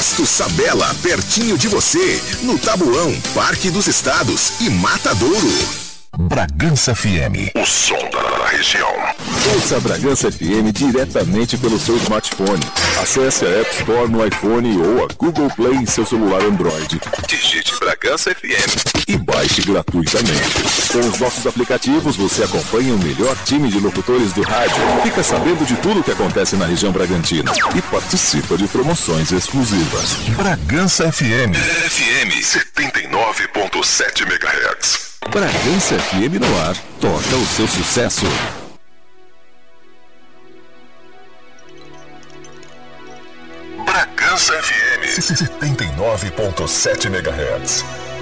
Posto Sabela, pertinho de você, no Tabuão, Parque dos Estados e Matadouro. Bragança FM, o som da região. Ouça a Bragança FM diretamente pelo seu smartphone. Acesse a App Store no iPhone ou a Google Play em seu celular Android. Digite Bragança FM e baixe gratuitamente. Com os nossos aplicativos você acompanha o melhor time de locutores do rádio, fica sabendo de tudo o que acontece na região Bragantina e participa de promoções exclusivas. Bragança FM 79.7 MHz. Bragança FM no ar, toca o seu sucesso. Bragança FM 79.7 MHz.